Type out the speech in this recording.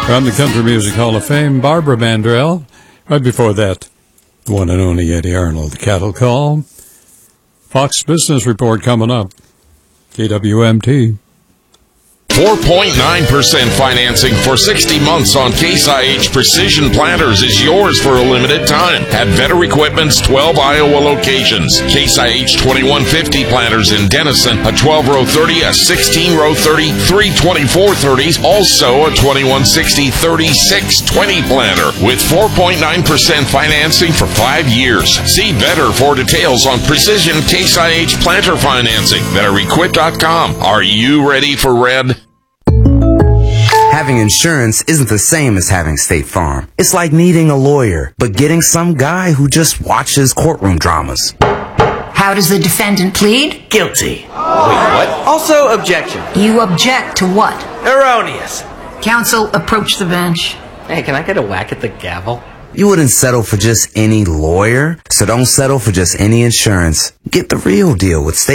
From the Country Music Hall of Fame, Barbara Mandrell. Right before that, the one and only Eddie Arnold, The Cattle Call. Fox Business Report coming up. KWMT. 4.9% financing for 60 months on Case IH Precision Planters is yours for a limited time at Vetter Equipment's 12 Iowa locations. Case IH 2150 planters in Denison, a 12-row 30, a 16-row 30, 3 24-30s, also a 2160 3620 planter with 4.9% financing for 5 years. See Vetter for details on Precision Case IH planter financing. VetterEquip.com. Are you ready for red? Having insurance isn't the same as having State Farm. It's like needing a lawyer, but getting some guy who just watches courtroom dramas. How does the defendant plead? Guilty. Wait, what? Also, objection. You object to what? Erroneous. Counsel, approach the bench. Hey, can I get a whack at the gavel? You wouldn't settle for just any lawyer, so don't settle for just any insurance. Get the real deal with State